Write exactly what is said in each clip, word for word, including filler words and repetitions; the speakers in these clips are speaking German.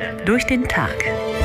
durch den Tag.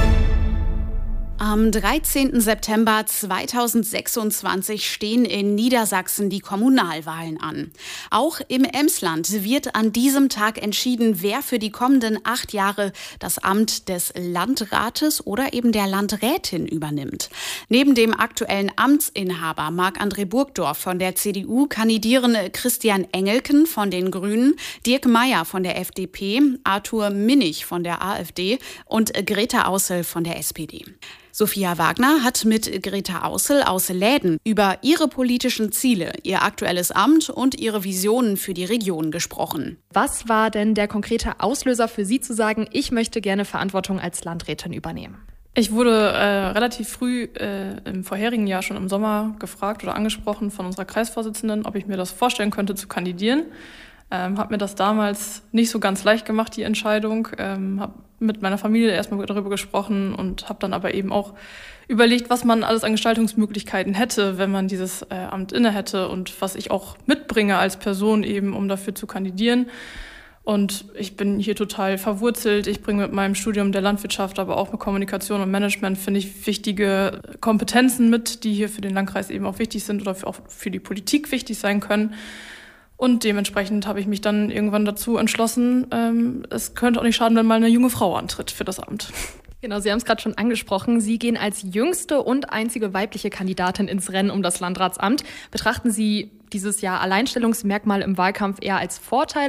Am dreizehnten September zweitausendsechsundzwanzig stehen in Niedersachsen die Kommunalwahlen an. Auch im Emsland wird an diesem Tag entschieden, wer für die kommenden acht Jahre das Amt des Landrates oder eben der Landrätin übernimmt. Neben dem aktuellen Amtsinhaber Marc-André Burgdorf von der C D U kandidieren Christian Engelken von den Grünen, Dirk Meyer von der F D P, Arthur Minnig von der AfD und Greta Außel von der S P D. Sophia Wagner hat mit Greta Außel aus Läden über ihre politischen Ziele, ihr aktuelles Amt und ihre Visionen für die Region gesprochen. Was war denn der konkrete Auslöser für Sie zu sagen, ich möchte gerne Verantwortung als Landrätin übernehmen? Ich wurde äh, relativ früh äh, im vorherigen Jahr schon im Sommer gefragt oder angesprochen von unserer Kreisvorsitzenden, ob ich mir das vorstellen könnte zu kandidieren. Ähm, habe mir das damals nicht so ganz leicht gemacht, die Entscheidung. Ähm, habe mit meiner Familie erstmal darüber gesprochen und habe dann aber eben auch überlegt, was man alles an Gestaltungsmöglichkeiten hätte, wenn man dieses äh, Amt inne hätte und was ich auch mitbringe als Person eben, um dafür zu kandidieren. Und ich bin hier total verwurzelt. Ich bringe mit meinem Studium der Landwirtschaft, aber auch mit Kommunikation und Management, finde ich, wichtige Kompetenzen mit, die hier für den Landkreis eben auch wichtig sind oder für, auch für die Politik wichtig sein können. Und dementsprechend habe ich mich dann irgendwann dazu entschlossen, ähm, es könnte auch nicht schaden, wenn mal eine junge Frau antritt für das Amt. Genau, Sie haben es gerade schon angesprochen. Sie gehen als jüngste und einzige weibliche Kandidatin ins Rennen um das Landratsamt. Betrachten Sie dieses Jahr Alleinstellungsmerkmal im Wahlkampf eher als Vorteil